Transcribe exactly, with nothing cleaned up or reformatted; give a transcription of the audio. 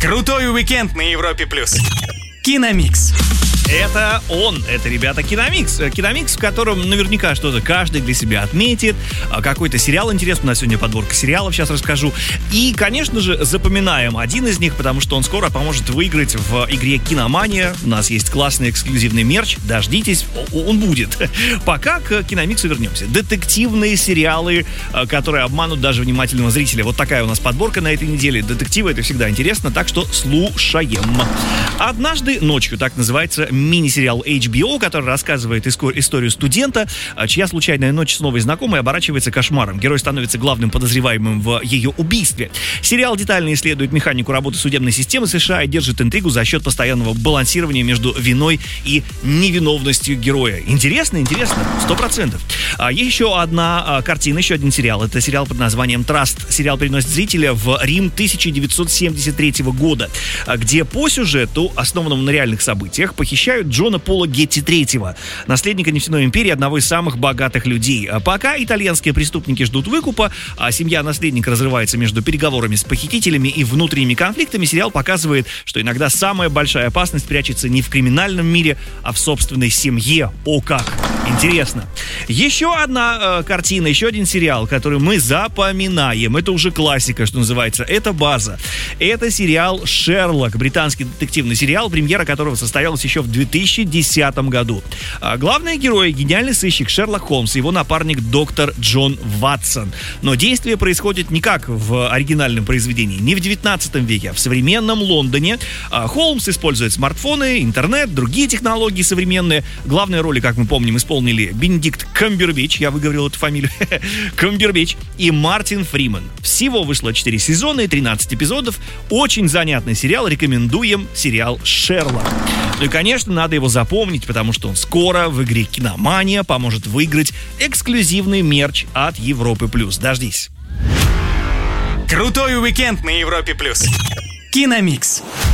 Крутой уикенд на Европе плюс. Киномикс. Это он, это, ребята, Киномикс. Киномикс, в котором наверняка что-то каждый для себя отметит. Какой-то сериал интересный, у нас сегодня подборка сериалов, сейчас расскажу. И, конечно же, запоминаем один из них, потому что он скоро поможет выиграть в игре Киномания. У нас есть классный эксклюзивный мерч, дождитесь, он будет. Пока к Киномиксу вернемся. Детективные сериалы, которые обманут даже внимательного зрителя. Вот такая у нас подборка на этой неделе. Детективы — это всегда интересно, так что слушаем. «Однажды ночью», так называется мини-сериал эйч би о, который рассказывает историю студента, чья случайная ночь с новой знакомой оборачивается кошмаром. Герой становится главным подозреваемым в ее убийстве. Сериал детально исследует механику работы судебной системы США и держит интригу за счет постоянного балансирования между виной и невиновностью героя. Интересно, интересно, сто процентов. А еще одна картина, еще один сериал. Это сериал под названием «Траст». Сериал переносит зрителя в Рим тысяча девятьсот семьдесят третьего года, где по сюжету, основанному на реальных событиях, похищают Джона Пола Гетти третьего, наследника нефтяной империи, одного из самых богатых людей. Пока итальянские преступники ждут выкупа, а семья наследника разрывается между переговорами с похитителями и внутренними конфликтами, сериал показывает, что иногда самая большая опасность прячется не в криминальном мире, а в собственной семье. О как! Интересно. Еще одна э, картина, еще один сериал, который мы запоминаем. Это уже классика, что называется. Это база. Это сериал «Шерлок», британский детективный сериал, премьера которого состоялась еще в две тысячи десятом году. А главные герои — гениальный сыщик Шерлок Холмс и его напарник доктор Джон Ватсон. Но действие происходит не как в оригинальном произведении, не в девятнадцатом веке, а в современном Лондоне. А Холмс использует смартфоны, интернет, другие технологии современные. Главные роли, как мы помним, исполнили Бенедикт Камбербэтч, я выговорил эту фамилию, Камбербэтч, и Мартин Фриман. Всего вышло четыре сезона и тринадцать эпизодов. Очень занятный сериал, рекомендуем сериал «Шерлок». Ну и, конечно, надо его запомнить, потому что он скоро в игре Киномания поможет выиграть эксклюзивный мерч от Европы плюс. Дождись. Крутой уикенд на Европе плюс. Киномикс.